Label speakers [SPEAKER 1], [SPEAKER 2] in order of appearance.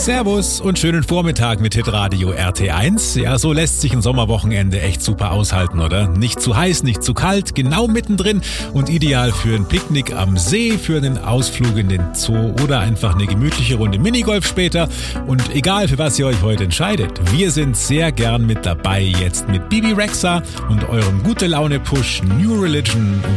[SPEAKER 1] Servus und schönen Vormittag mit Hitradio RT1. Ja, so lässt sich ein Sommerwochenende echt super aushalten, oder? Nicht zu heiß, nicht zu kalt, genau mittendrin und ideal für ein Picknick am See, für einen Ausflug in den Zoo oder einfach eine gemütliche Runde Minigolf später. Und egal, für was ihr euch heute entscheidet, wir sind sehr gern mit dabei jetzt mit Bibi Rexha und eurem Gute-Laune-Push New Religion